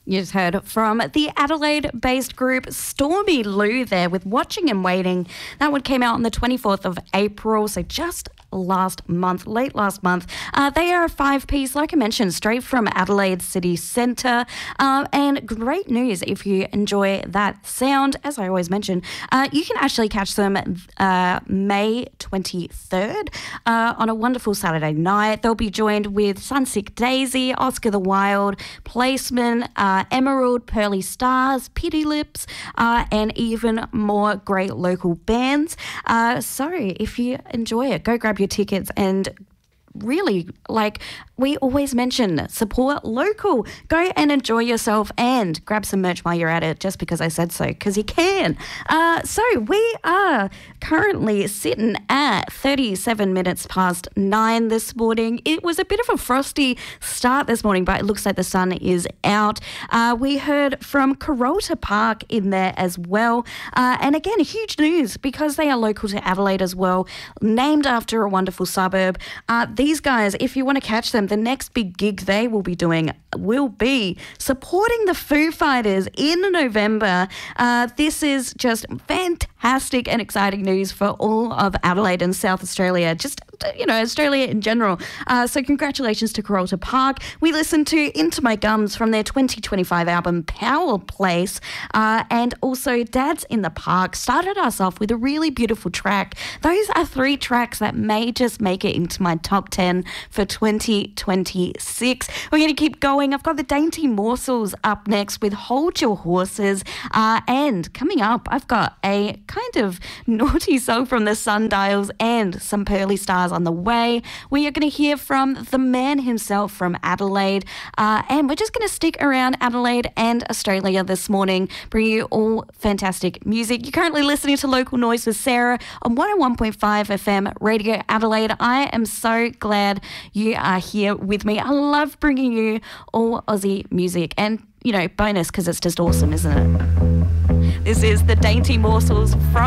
You just heard from the Adelaide-based group Stormy Lou there with Watching and Waiting. That one came out on the 24th of April, so just late last month. They are a 5-piece, like I mentioned, straight from Adelaide City Centre. And great news if you enjoy that sound. As I always mention, you can actually catch them May 23rd on a wonderful Saturday night. They'll be joined with Sunsick Daisy, Oscar the Wild, Placeman, Emerald, Pearly Stars, Pity Lips, and even more great local bands. So if you enjoy it, go grab your tickets and really, like we always mention, support local. Go and enjoy yourself and grab some merch while you're at it, just because I said so, because you can. So we are currently sitting at 37 minutes past 9 this morning. It was a bit of a frosty start this morning, but it looks like the sun is out. We heard from Karolta Park in there as well. And again, huge news because they are local to Adelaide as well, named after a wonderful suburb. These guys, if you want to catch them, the next big gig they will be doing will be supporting the Foo Fighters in November. This is just fantastic and exciting news for all of Adelaide and South Australia, just, Australia in general. So congratulations to Karolta Park. We listened to Into My Gums from their 2025 album Power Place, and also Dad's in the Park started us off with a really beautiful track. Those are 3 tracks that may just make it into my top 10 for 2026. We're going to keep going. I've got the Dainty Morsels up next with Hold Your Horses, and coming up I've got a kind of naughty song from the Sundials and some Pearly Stars on the way. We are going to hear from the man himself from Adelaide, and we're just going to stick around Adelaide and Australia this morning, bring you all fantastic music. You're currently listening to Local Noise with Sarah on 101.5 FM Radio Adelaide. I am so glad you are here with me. I love bringing you all Aussie music, and bonus because it's just awesome, isn't it? This is the Dainty Morsels from